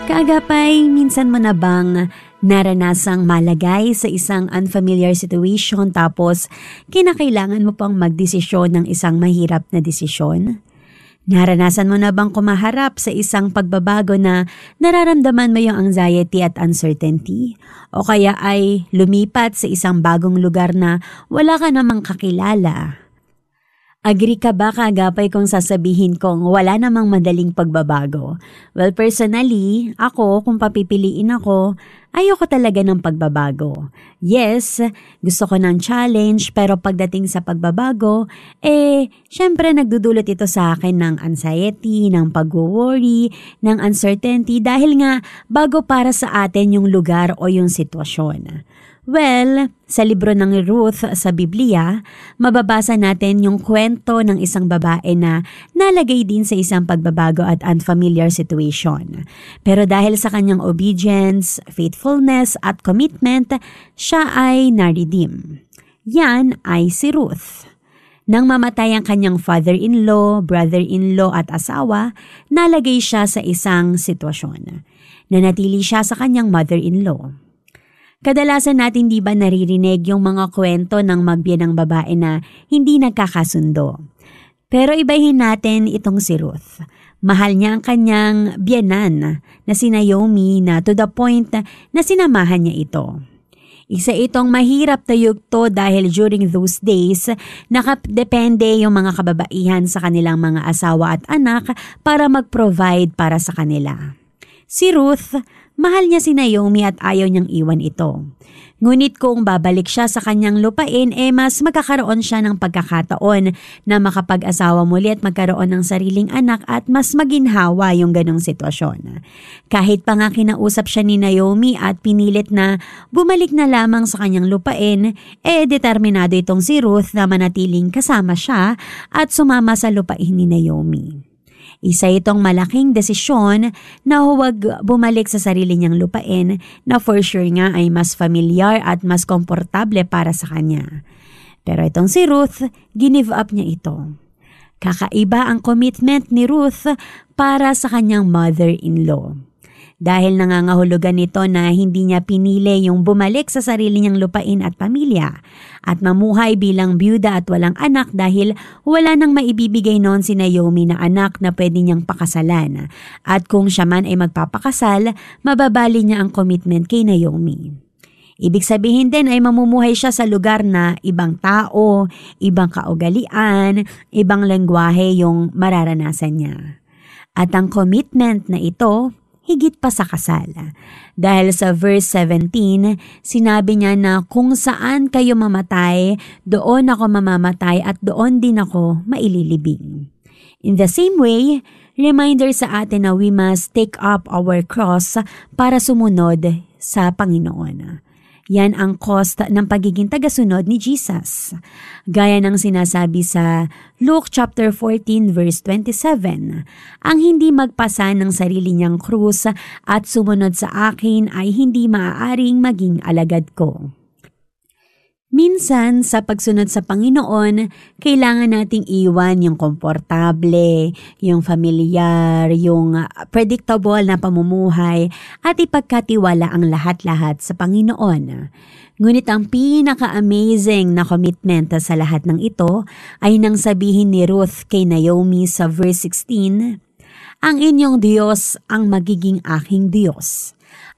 Kaagapay, minsan mo na bang naranasang malagay sa isang unfamiliar situation tapos kinakailangan mo pang magdesisyon ng isang mahirap na desisyon? Naranasan mo na bang kumaharap sa isang pagbabago na nararamdaman mo yung anxiety at uncertainty? O kaya ay lumipat sa isang bagong lugar na wala ka namang kakilala? Agree ka ba kaagapay kung sasabihin kong wala namang madaling pagbabago? Well, personally, kung papipiliin ako, ayoko talaga ng pagbabago. Yes, gusto ko ng challenge pero pagdating sa pagbabago, syempre nagdudulot ito sa akin ng anxiety, ng pag-worry, ng uncertainty dahil nga bago para sa atin yung lugar o yung sitwasyon. Well, sa libro ng Ruth sa Biblia, mababasa natin yung kwento ng isang babae na nalagay din sa isang pagbabago at unfamiliar situation. Pero dahil sa kanyang obedience, faithfulness at commitment, siya ay na-redeem. Yan ay si Ruth. Nang mamatay ang kanyang father-in-law, brother-in-law at asawa, nalagay siya sa isang sitwasyon. Nanatili siya sa kanyang mother-in-law. Kadalasan natin di ba naririnig yung mga kwento ng magbiyanang babae na hindi nagkakasundo. Pero ibahin natin itong si Ruth. Mahal niya ang kanyang biyanan na si Naomi na to the point na sinamahan niya ito. Isa itong mahirap na yugto dahil during those days, nakadepende yung mga kababaihan sa kanilang mga asawa at anak para mag-provide para sa kanila. Si Ruth, mahal niya si Naomi at ayaw niyang iwan ito. Ngunit kung babalik siya sa kanyang lupain, mas magkakaroon siya ng pagkakataon na makapag-asawa muli at magkaroon ng sariling anak at mas maginhawa yung ganong sitwasyon. Kahit pa nga kinausap siya ni Naomi at pinilit na bumalik na lamang sa kanyang lupain, determinado itong si Ruth na manatiling kasama siya at sumama sa lupain ni Naomi. Isa itong malaking desisyon na huwag bumalik sa sarili niyang lupain na for sure nga ay mas familiar at mas komportable para sa kanya. Pero itong si Ruth, give up niya ito. Kakaiba ang commitment ni Ruth para sa kanyang mother-in-law. Dahil nangangahulugan nito na hindi niya pinili yung bumalik sa sarili niyang lupain at pamilya at mamuhay bilang byuda at walang anak dahil wala nang maibibigay noon si Naomi na anak na pwede niyang pakasalan. At kung siya man ay magpapakasal, mababali niya ang commitment kay Naomi. Ibig sabihin din ay mamumuhay siya sa lugar na ibang tao, ibang kaugalian, ibang lengguwahe yung mararanasan niya. At ang commitment na ito, higit pa sa kasal. Dahil sa verse 17, sinabi niya na kung saan kayo mamatay, doon ako mamamatay at doon din ako maililibing. In the same way, reminder sa atin na we must take up our cross para sumunod sa Panginoon. Yan ang cost ng pagiging tagasunod ni Jesus. Gaya ng sinasabi sa Luke chapter 14 verse 27, ang hindi magpasa ng sarili niyang krus at sumunod sa akin ay hindi maaaring maging alagad ko. Minsan, sa pagsunod sa Panginoon, kailangan nating iwan yung komportable, yung familiar, yung predictable na pamumuhay at ipagkatiwala ang lahat-lahat sa Panginoon. Ngunit ang pinaka-amazing na commitment sa lahat ng ito ay nang sabihin ni Ruth kay Naomi sa verse 16, ang inyong Diyos ang magiging aking Diyos.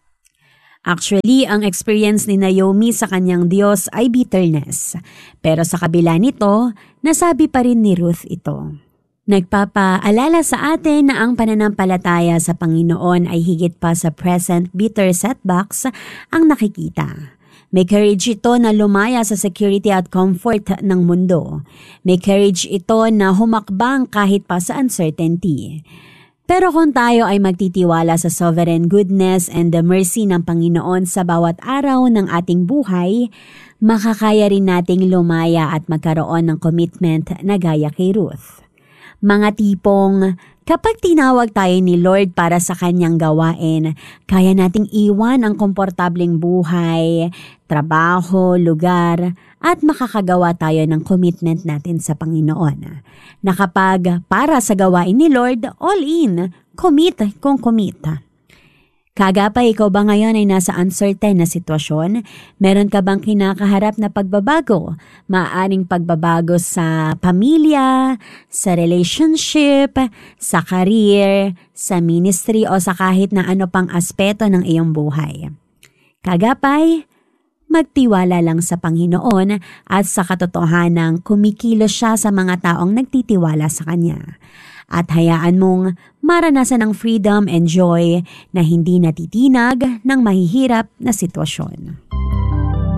Actually, ang experience ni Naomi sa kanyang Diyos ay bitterness. Pero sa kabila nito, nasabi pa rin ni Ruth ito. Nagpapaalala sa atin na ang pananampalataya sa Panginoon ay higit pa sa present bitter setbacks ang nakikita. May courage ito na lumaya sa security at comfort ng mundo. May courage ito na humakbang kahit pa sa uncertainty. Pero kung tayo ay magtitiwala sa sovereign goodness and the mercy ng Panginoon sa bawat araw ng ating buhay, makakaya rin nating lumaya at magkaroon ng commitment na gaya kay Ruth. Mga tipong, kapag tinawag tayo ni Lord para sa kanyang gawain, kaya nating iwan ang komportableng buhay, trabaho, lugar, at makakagawa tayo ng commitment natin sa Panginoon. Na kapag para sa gawain ni Lord, all in, commit kung commit. Kagapay, ikaw ba ngayon ay nasa uncertain na sitwasyon? Meron ka bang kinakaharap na pagbabago? Maaaring pagbabago sa pamilya, sa relationship, sa career, sa ministry o sa kahit na ano pang aspeto ng iyong buhay. Kagapay, magtiwala lang sa Panginoon at sa katotohanang kumikilos siya sa mga taong nagtitiwala sa Kanya. At hayaan mong maranasan ang freedom and joy na hindi natitinag ng mahihirap na sitwasyon.